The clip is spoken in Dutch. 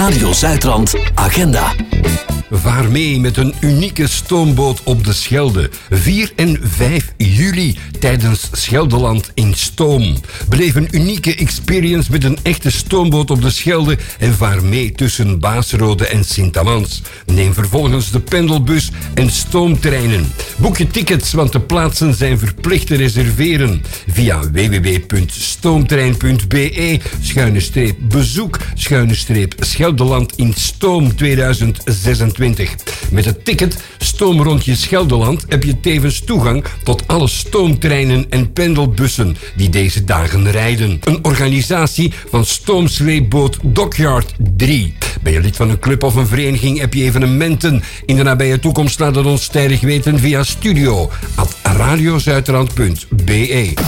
Radio Zuidrand Agenda. Vaar mee met een unieke stoomboot op de Schelde. 4 en 5 juli tijdens Scheldeland in Stoom. Beleef een unieke experience met een echte stoomboot op de Schelde en vaar mee tussen Baasrode en Sint-Amans. Neem vervolgens de pendelbus en stoomtreinen. Boek je tickets, want de plaatsen zijn verplicht te reserveren via www.stoomtrein.be/bezoek/Scheldeland in Stoom 2026. Met het ticket Stoom rondje Scheldeland heb je tevens toegang tot alle stoomtreinen en pendelbussen die deze dagen rijden. Een organisatie van Stoomsleepboot Dockyard 3. Ben je lid van een club of een vereniging, heb je evenementen in de nabije toekomst, laat het ons tijdig weten via studio@radiozuidrand.be.